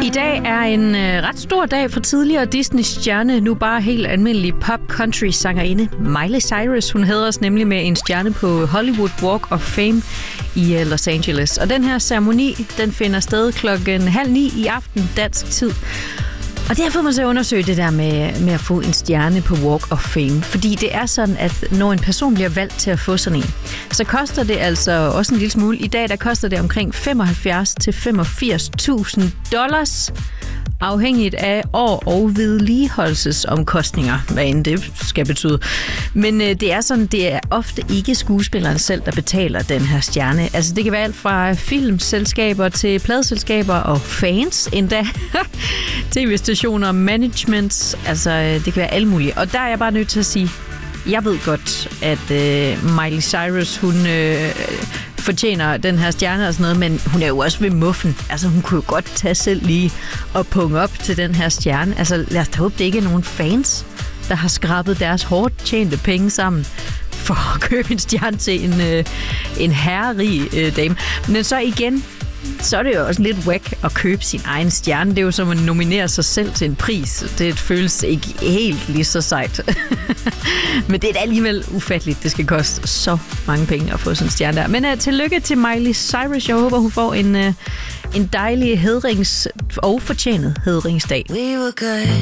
I dag er en ret stor dag for tidligere Disney-stjerne, nu bare helt almindelig pop-country-sangerinde Miley Cyrus. Hun hædres nemlig med en stjerne på Hollywood Walk of Fame i Los Angeles. Og den her ceremoni, den finder sted 8:30 i aften dansk tid. Og derfor må man så undersøge det der med at få en stjerne på Walk of Fame. Fordi det er sådan, at når en person bliver valgt til at få sådan en, så koster det altså også en lille smule. I dag der koster det omkring $75,000 til $85,000, afhængigt af år- og vedligeholdelsesomkostninger, hvad end det skal betyde. Men det er sådan, det er ofte ikke skuespilleren selv, der betaler den her stjerne. Altså det kan være alt fra filmselskaber til pladeselskaber og fans endda. TV-stationer, managements, altså det kan være alt muligt. Og der er jeg bare nødt til at sige, jeg ved godt, at Miley Cyrus, hun fortjener den her stjerne og sådan noget, men hun er jo også ved muffen. Altså hun kunne jo godt tage selv lige og punge op til den her stjerne. Altså lad os da håbe, det ikke er nogen fans, der har skrabet deres hårdt tjente penge sammen for at købe en stjerne til en herrerig dame. Men så igen, så er det jo også lidt whack at købe sin egen stjerne. Det er jo som at nominere sig selv til en pris. Det føles ikke helt lige så sejt. Men det er da alligevel ufatteligt. Det skal koste så mange penge at få sådan en stjerne der. Men tillykke til Miley Cyrus. Jeg håber, hun får en dejlig og fortjenet hædringsdag.